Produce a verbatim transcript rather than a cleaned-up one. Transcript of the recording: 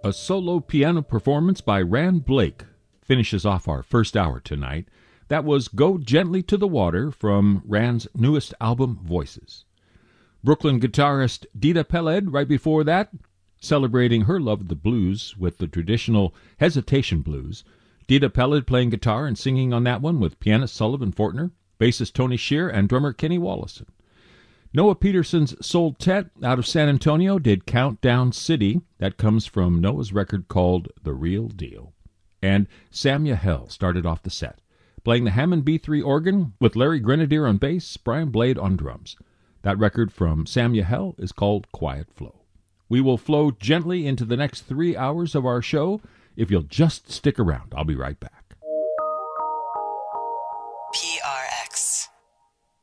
A solo piano performance by Rand Blake finishes off our first hour tonight. That was Go Gently to the Water from Rand's newest album, Voices. Brooklyn guitarist Dita Peled right before that, celebrating her love of the blues with the traditional Hesitation Blues. Dita Peled playing guitar and singing on that one with pianist Sullivan Fortner, bassist Tony Shear, and drummer Kenny Wollesen. Noah Peterson's Soul-Tet out of San Antonio did Countdown City. That comes from Noah's record called The Real Deal. And Sam Yahel started off the set, playing the Hammond B three organ with Larry Grenadier on bass, Brian Blade on drums. That record from Sam Yahel is called Quiet Flow. We will flow gently into the next three hours of our show if you'll just stick around. I'll be right back.